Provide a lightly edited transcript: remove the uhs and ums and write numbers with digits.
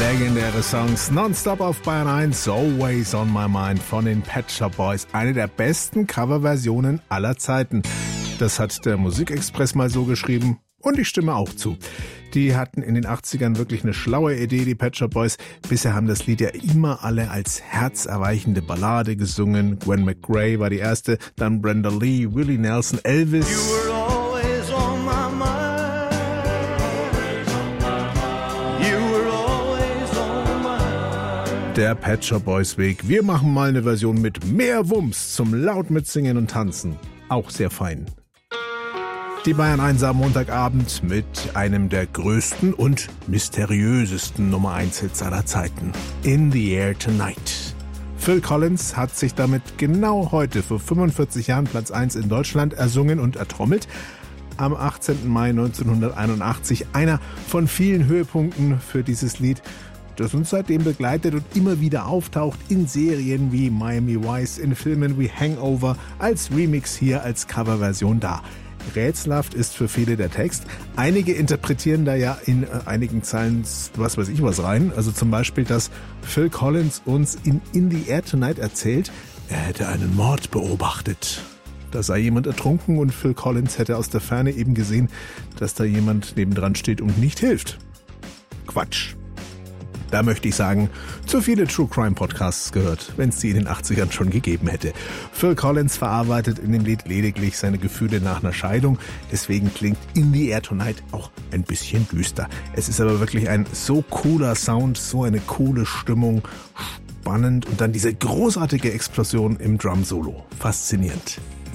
Legendäre Songs nonstop auf Bayern 1, Always on My Mind von den Pet Shop Boys. Eine der besten Coverversionen aller Zeiten. Das hat der Musikexpress mal so geschrieben und ich stimme auch zu. Die hatten in den 80ern wirklich eine schlaue Idee, die Pet Shop Boys. Bisher haben das Lied ja immer alle als herzerweichende Ballade gesungen. Gwen McRae war die erste, dann Brenda Lee, Willie Nelson, Elvis. Der Pet Shop Boys Weg. Wir machen mal eine Version mit mehr Wumms zum laut mitsingen und tanzen. Auch sehr fein. Die Bayern 1 am Montagabend mit einem der größten und mysteriösesten Nummer 1 Hits aller Zeiten. In the Air Tonight. Phil Collins hat sich damit genau heute vor 45 Jahren Platz 1 in Deutschland ersungen und ertrommelt. Am 18. Mai 1981 einer von vielen Höhepunkten für dieses Lied, das uns seitdem begleitet und immer wieder auftaucht in Serien wie Miami Vice, in Filmen wie Hangover, als Remix hier als Coverversion da. Rätselhaft ist für viele der Text. Einige interpretieren da ja in einigen Zeilen was weiß ich was rein. Also zum Beispiel, dass Phil Collins uns in the Air Tonight erzählt, er hätte einen Mord beobachtet. Da sei jemand ertrunken und Phil Collins hätte aus der Ferne eben gesehen, dass da jemand nebendran steht und nicht hilft. Quatsch. Da möchte ich sagen, zu viele True Crime Podcasts gehört, wenn es die in den 80ern schon gegeben hätte. Phil Collins verarbeitet in dem Lied lediglich seine Gefühle nach einer Scheidung. Deswegen klingt In the Air Tonight auch ein bisschen düster. Es ist aber wirklich ein so cooler Sound, so eine coole Stimmung, spannend und dann diese großartige Explosion im Drum-Solo. Faszinierend.